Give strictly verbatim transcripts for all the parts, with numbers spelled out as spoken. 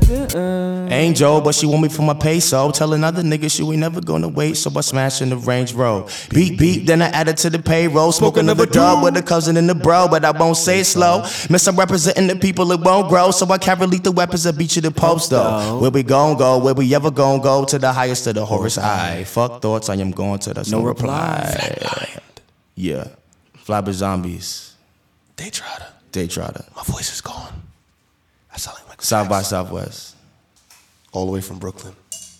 nigga. Uh... Ain't Joe, but she want me for my peso. Tell another nigga she ain't never gonna wait, so I smash in the Range Road. Beat, beat, then I add it to the payroll. Smoke another dub with a cousin and the bro, but I won't say it slow. Miss, I'm representing the people, it won't grow, so I carry lethal weapons and beat you to post though. Where we gon' go, where we ever gon' go, to the highest of the Horus Eye. Fuck thoughts, I am going to the no reply. Yeah, fly by zombies. Daytrotter. Daytrotter. My voice is gone. I sound like Michael South by Jackson. Southwest. All the way from Brooklyn.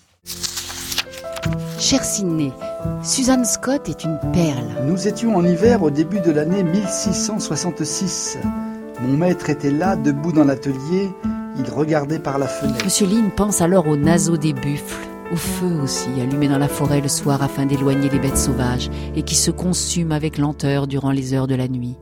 Cher Sydney, Suzanne Scott est une perle. Nous étions en hiver au début de l'année mille six cent soixante-six. Mon maître était là, debout dans l'atelier. Il regardait par la fenêtre. Monsieur Lynn pense alors aux naseaux des buffles, au feu aussi, allumé dans la forêt le soir afin d'éloigner les bêtes sauvages et qui se consument avec lenteur durant les heures de la nuit.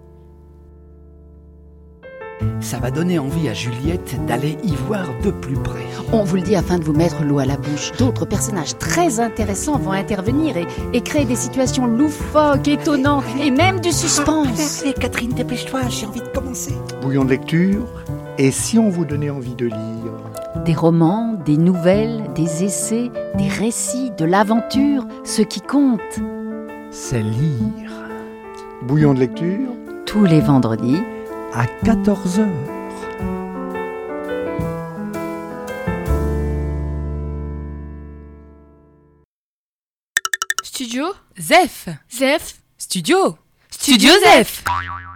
Ça va donner envie à Juliette d'aller y voir de plus près. On vous le dit afin de vous mettre l'eau à la bouche. D'autres personnages très intéressants vont intervenir et, et créer des situations loufoques, étonnantes et même du suspense. Allez, Catherine, dépêche-toi, j'ai envie de commencer. Bouillon de lecture. Et si on vous donnait envie de lire? Des romans, des nouvelles, des essais, des récits, de l'aventure. Ce qui compte, c'est lire. Bouillon de lecture. Tous les vendredis à quatorze heures. Studio Zef. Zef. Studio. Studio Zef.